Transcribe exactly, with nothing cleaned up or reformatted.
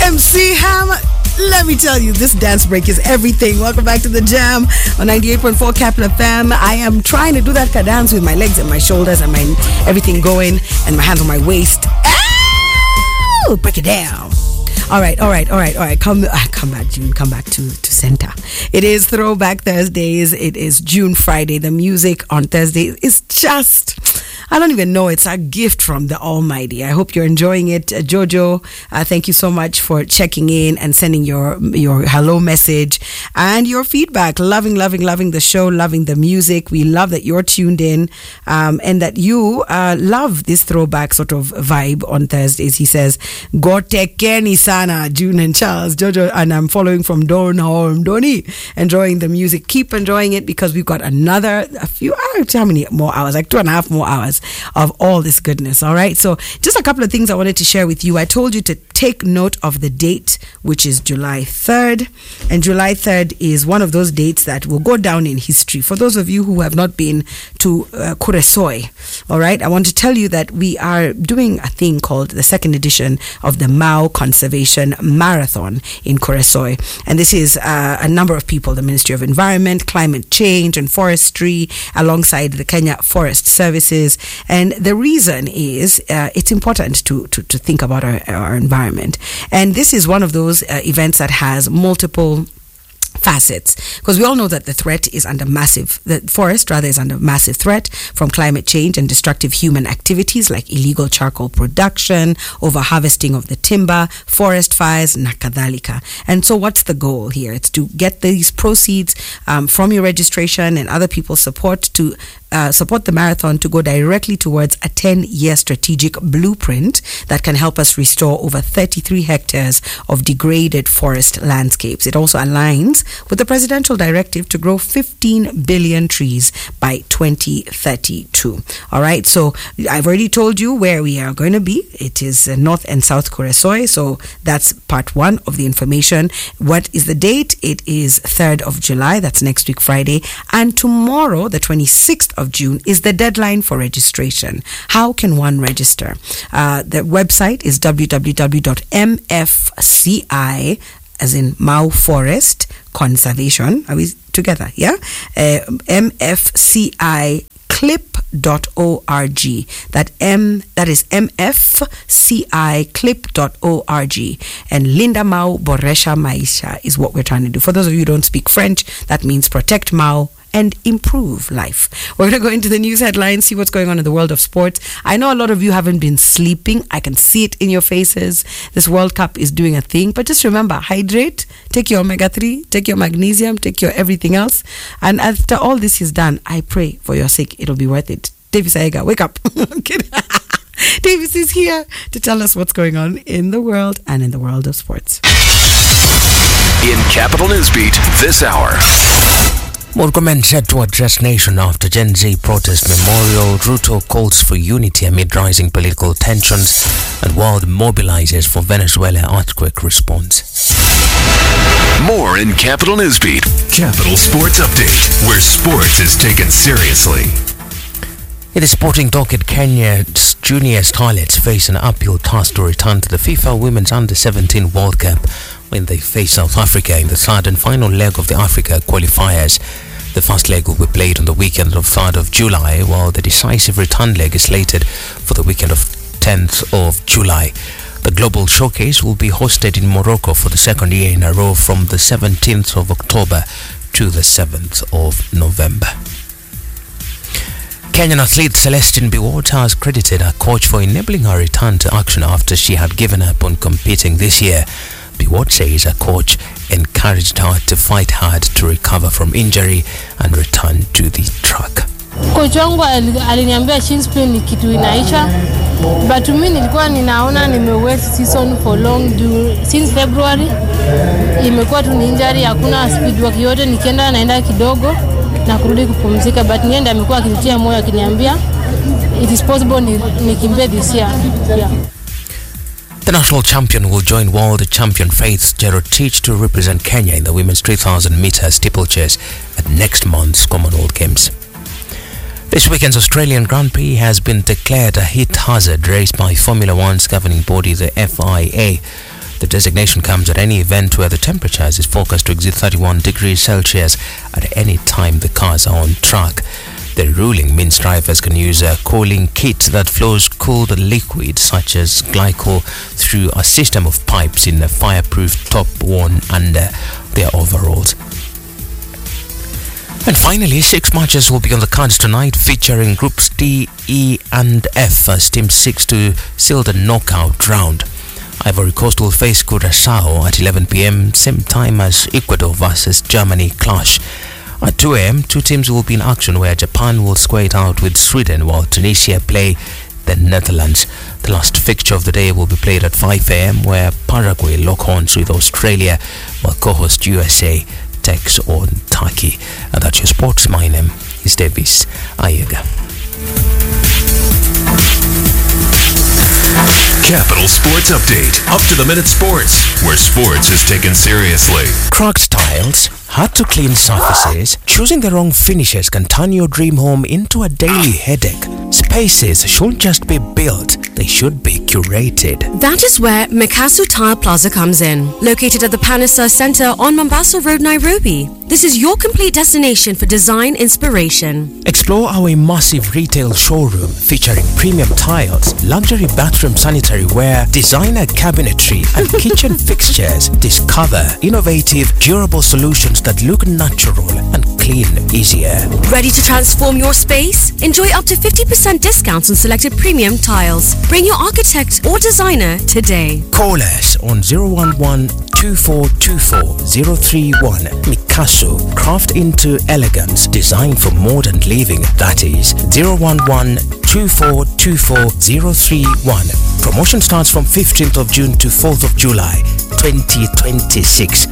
M C Hammer. Let me tell you, this dance break is everything. Welcome back to the Jam on ninety-eight point four Capital F M. I am trying to do that dance with my legs and my shoulders and my everything going and my hands on my waist. Oh, break it down. All right, all right, all right, all right. Come, uh, come back, June. Come back to, to center. It is Throwback Thursdays. It is June Friday. The music on Thursday is just, I don't even know. It's a gift from the Almighty. I hope you're enjoying it. Uh, Jojo, uh, thank you so much for checking in and sending your your hello message and your feedback. Loving, loving, loving the show. Loving the music. We love that you're tuned in um, and that you uh, love this throwback sort of vibe on Thursdays. He says, "Go take Kenny Sana, June and Charles, Jojo," and I'm following from Dornholm. Doni, enjoying the music. Keep enjoying it because we've got another a few hours. How many more hours? Like two and a half more hours of all this goodness. All right, so just a couple of things I wanted to share with you. I told you to take note of the date, which is July third, and July third is one of those dates that will go down in history. For those of you who have not been to uh, Kuresoi, all right, I want to tell you that we are doing a thing called the second edition of the Mau Conservation Marathon in Kuresoi, and this is uh, a number of people, the Ministry of Environment, Climate Change and Forestry, alongside the Kenya Forest Services. And the reason is uh, it's important to, to, to think about our, our environment. And this is one of those uh, events that has multiple facets, because we all know that the threat is under massive, the forest rather is under massive threat from climate change and destructive human activities like illegal charcoal production, over harvesting of the timber, forest fires, nakadhalika. And so what's the goal here? It's to get these proceeds um, from your registration and other people's support to Uh, support the marathon to go directly towards a ten-year strategic blueprint that can help us restore over thirty-three hectares of degraded forest landscapes. It also aligns with the presidential directive to grow fifteen billion trees by twenty thirty-two. All right, so I've already told you where we are going to be. It is uh, North and South Kuresoi, so that's part one of the information. What is the date? It is third of July, that's next week Friday, and tomorrow, the twenty-sixth of June, is the deadline for registration. How can one register? Uh, the website is w w w dot m f c i, as in Mau Forest Conservation. Are we together? Yeah? Uh, M F C I clip dot org. That M that is M F C I clip dot org. And Linda Mau Boresha Maisha is what we're trying to do. For those of you who don't speak French, that means protect Mau and improve life. We're going to go into the news headlines, see what's going on in the world of sports. I know a lot of you haven't been sleeping. I can see it in your faces. This World Cup is doing a thing. But just remember, hydrate, take your omega three, take your magnesium, take your everything else. And after all this is done, I pray for your sake, it'll be worth it. Davis Aega, wake up. Davis is here to tell us what's going on in the world and in the world of sports. In Capital Newsbeat this hour. Murkomen set to address nation after Gen Z protest memorial. Ruto calls for unity amid rising political tensions, and world mobilizes for Venezuela earthquake response. More in Capital Newsbeat. Capital Sports Update, where sports is taken seriously. In the sporting docket, Kenya's junior starlets face an uphill task to return to the FIFA Women's Under seventeen World Cup when they face South Africa in the third and final leg of the Africa qualifiers. The first leg will be played on the weekend of third of July, while the decisive return leg is slated for the weekend of tenth of July. The Global Showcase will be hosted in Morocco for the second year in a row from the seventeenth of October to the seventh of November. Kenyan athlete Celestine Biwott has credited her coach for enabling her return to action after she had given up on competing this year. Biwott says her coach encouraged her to fight hard to recover from injury and return to the track. Coach wangu aliniambia shin splint ni kitu inaisha, but mimi nilikuwa ninaona nimewest season for long due, since February imekuwa tu ni injury, hakuna speed work yote, nikienda naenda kidogo na kurudi kupumzika, but nienda amekuwa akinitia moyo akiniambia it is possible nikimbie this year. Yeah. The national champion will join world champion Faith Cherotich to represent Kenya in the women's three thousand meter steeplechase at next month's Commonwealth Games. This weekend's Australian Grand Prix has been declared a heat hazard race by Formula One's governing body, the F I A. The designation comes at any event where the temperature is forecast to exceed thirty-one degrees Celsius at any time the cars are on track. The ruling means drivers can use a cooling kit that flows cooled liquid such as glycol through a system of pipes in a fireproof top worn under their overalls. And finally, six matches will be on the cards tonight, featuring Groups D, E and F as Team six to seal the knockout round. Ivory Coast will face Curaçao at eleven p.m, same time as Ecuador versus Germany clash. At two a.m, two teams will be in action where Japan will square it out with Sweden while Tunisia play the Netherlands. The last fixture of the day will be played at five a.m, where Paraguay lock horns with Australia while co-host U S A takes on Turkey. And that's your sports. My name is Davis Ayega. Capital Sports Update. Up to the minute sports, where sports is taken seriously. Cracked tiles, hard to clean surfaces, choosing the wrong finishes can turn your dream home into a daily headache. Spaces shouldn't just be built, they should be curated. That is where Mikasu Tile Plaza comes in. Located at the Panasa Center on Mombasa Road, Nairobi. This is your complete destination for design inspiration. Explore our immersive retail showroom featuring premium tiles, luxury bathroom sanitary ware, designer cabinetry and kitchen fixtures. Discover innovative, durable solutions that look natural and clean easier. Ready to transform your space? Enjoy up to fifty percent discounts on selected premium tiles. Bring your architect or designer today. Call us on zero one one, two four two four, zero three one. Mikasu, craft into elegance, designed for modern living. That is zero one one, two four two four, zero three one. Promotion starts from fifteenth of June to fourth of July, twenty twenty-six.